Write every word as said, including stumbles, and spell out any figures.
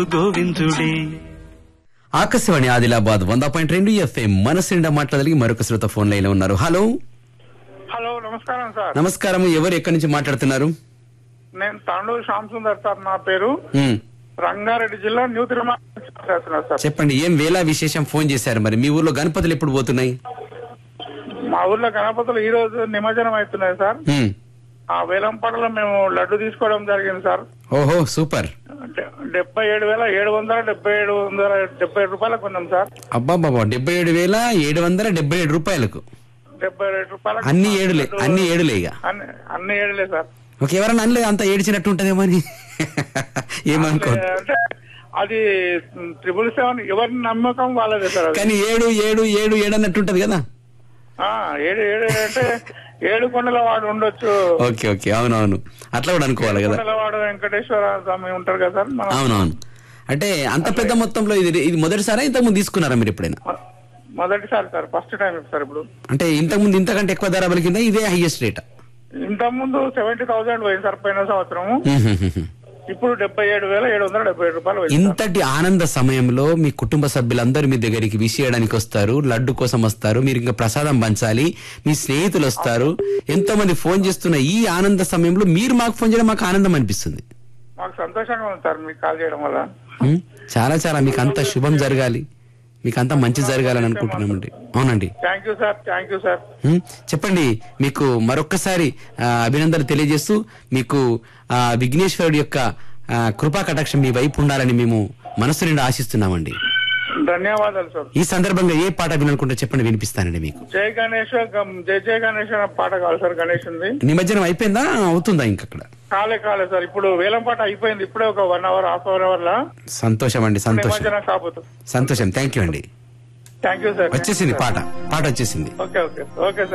గోవిందుడే. ఆకాశవాణి ఆదిలాబాద్ వంద పాయింట్ రెండు ఎఫ్ఎం మనసు నిండా మాట్లాడగలిగి మరొక శ్రోత ఫోన్ లైన్ లో ఉన్నారు. హలో హలో నమస్కారం సార్. నమస్కారం. ఎవరు ఎక్కడి నుంచి మాట్లాడుతున్నారు? నేను తాండూరు శ్యామ్ సుందర్ సార్ నా పేరు. ఉమ్, రంగారెడ్డి జిల్లా న్యూ తిరుమల నుంచి మాట్లాడుతున్నా సార్. చెప్పండి, ఏం వేళ విశేషం ఫోన్ చేశారు? మరి మీ ఊర్లో గణపతులు ఎప్పుడు పోతున్నాయి? మా ఊర్లో గణపతులు ఈ రోజు నిమజ్జనం అవుతున్నాయి సార్. ఉమ్, ఆ వేలంపాటలో మేము లడ్డు తీసుకోవడం జరిగింది సార్. ఓహో సూపర్. డె- డెబ్బై ఏడు వేల ఏడు వందల డెబ్బై ఏడు వందల డెబ్బై ఏడు రూపాయలకు కొన్నాం సార్. అబ్బా బాబా, డెబ్బై ఏడు వేల ఏడు వందల డెబ్బై ఏడు రూపాయలకు. డెబ్బై ఏడు రూపాయలకు అన్ని ఏడులే అన్ని ఏడులే ఇక. అన్ని అన్ని ఏడులే సార్. ఓకే, ఎవరన్నా అనలేదు అంత ఏడిచినట్టు ఉంటదేమో అని? ఏమనుకో. అంటే అది ట్రిపుల్ సెవెన్ ఎవరి నమ్మకం వాళ్ళదే సార్. అది కానీ ఏడు ఏడు ఏడు ఏడు అన్నట్టు ఉంటది కదా. ఆ, ఏడు ఏడు అంటే ఏడు కొండల వాడు ఉండొచ్చు. ఓకే ఓకే, అవునవును, అట్లా కూడా అనుకోవాలి కదా. కొండల వాడు వెంకటేశ్వర స్వామి ఉంటారు కదా సార్. మనం అవునవును, అంటే అంత పెద్ద మొత్తంలో ఇది ఇది మొదటిసారా ఇంతకుముందు తీసుకున్నారా మీరు ఎప్పుడైనా? మొ- మొదటిసారి సార్, ఫస్ట్ టైం సార్. ఇప్పుడు అంటే ఇంతకుముందు ఇంతకంటే ఎక్కువ ధర పలికిందా? ఇదే హైయెస్ట్ రేట్? ఇంత ముందు సెవెంటీ థౌసండ్ పోయింది సార్ పోయిన సంవత్సరము. ఇప్పుడు డెబ్బై ఏడు వేల ఏడు వందల డెబ్బై ఏడు రూపాయలు పోయింది సార్. ఇంతటి ఆనంద సమయంలో మీ కుటుంబ సభ్యులందరూ మీ దగ్గరికి విష్ చేయడానికి వస్తారు, లడ్డు కోసం వస్తారు, మీరు ఇంకా ప్రసాదం పంచాలి, మీ స్నేహితులు వస్తారు, ఎంతో మంది ఫోన్ చేస్తున్న ఈ ఆనంద సమయంలో మీరు మాకు ఫోన్ చేయడం మాకు ఆనందం అనిపిస్తుంది. మాకు సంతోషంగా ఉంది సార్ మీకు కాల్ చేయడం వల్ల. ఉం? చాలా చాలా మీకు అంతా శుభం జరగాలి, మీకు అంతా మంచి జరగాలని అనుకుంటున్నామండి. అవునండి. Thank you sir. Thank you sir. ఉం? చెప్పండి, మీకు మరొక్కసారి ఆ, అభినందనలు తెలియజేస్తూ మీకు ఆ, విఘ్నేశ్వరుడి యొక్క ఆ, కృపా కటాక్షం మీ వైపు ఉండాలని మేము మనసు నిండా ఆశిస్తున్నామండి. ధన్యవాదాలు సార్. ఈ సందర్భంగా ఏ పాట వినాలనుకుంటే చెప్పండి, వినిపిస్తానండి మీకు. జై గణేష్ గం- జై జై గణేష్ అనే పాట కావాలి సార్. గణేష్ ఉంది. నిమజ్జనం అయిపోయిందా, అవుతుందా ఇంకక్కడ? కాలే కాలే సార్, ఇప్పుడు వేలం పాట అయిపోయింది. ఇప్పుడే ఒక one hour half our our లా సంతోషం అండి, సంతోషం నిమజ్జనం కాబోతుంది. సంతోషం. థ్యాంక్ యూ అండి. Thank you sir. వచ్చేసింది పాట, పాట వచ్చేసింది. Okay okay okay sir.